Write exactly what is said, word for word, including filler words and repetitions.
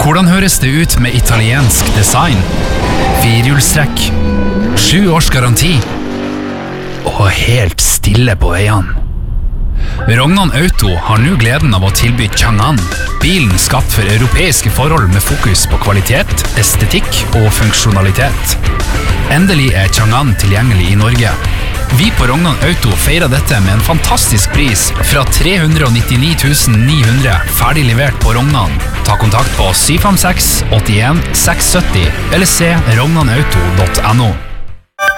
Hvordan høres det ut med italiensk design? Firehjulstrekk, sju års garanti og helt stille på veiene. Rognan Auto har nå gleden av å tilby Chang'an, bilen skapt for europeiske forhold med fokus på kvalitet, estetikk og funksjonalitet. Endelig er Chang'an tilgjengelig i Norge. Vi på Rognan Auto feirer dette med en fantastisk pris fra tre hundre nittini tusen ni hundre ferdig levert på Rognan. Ta kontakt på syv fem seks åtte en seks sytti eller se rognanauto punktum no.